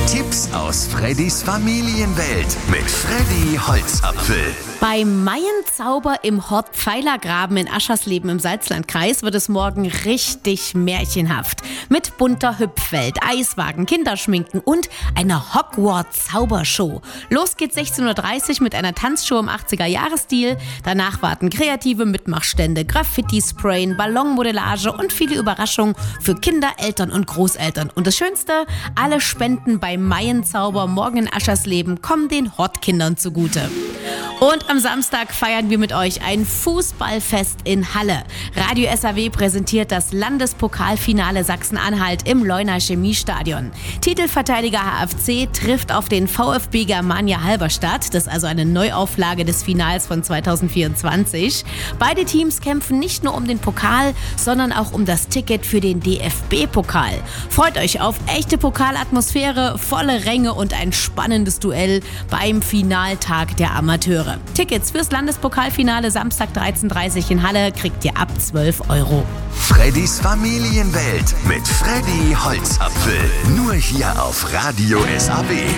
Tipps aus Freddys Familienwelt mit Freddy Holzapfel. Beim Maienzauber im Hort Pfeilergraben in Aschersleben im Salzlandkreis wird es morgen richtig märchenhaft. Mit bunter Hüpfwelt, Eiswagen, Kinderschminken und einer Hogwarts-Zaubershow. Los geht's 16:30 Uhr mit einer Tanzshow im 80er-Jahres-Stil. Danach warten kreative Mitmachstände, Graffiti-Sprayen, Ballonmodellage und viele Überraschungen für Kinder, Eltern und Großeltern. Und das Schönste, alle Spenden beim Maienzauber morgen in Aschersleben kommen den Hortkindern zugute. Und am Samstag feiern wir mit euch ein Fußballfest in Halle. Radio SAW präsentiert das Landespokalfinale Sachsen-Anhalt im Leuner Chemiestadion. Titelverteidiger HFC trifft auf den VfB Germania Halberstadt. Das ist also eine Neuauflage des Finals von 2024. Beide Teams kämpfen nicht nur um den Pokal, sondern auch um das Ticket für den DFB-Pokal. Freut euch auf echte Pokalatmosphäre, volle Ränge und ein spannendes Duell beim Finaltag der Amateure. Tickets fürs Landespokalfinale Samstag 13:30 Uhr in Halle kriegt ihr ab 12 €. Freddys Familienwelt mit Freddy Holzapfel. Nur hier auf Radio SAW.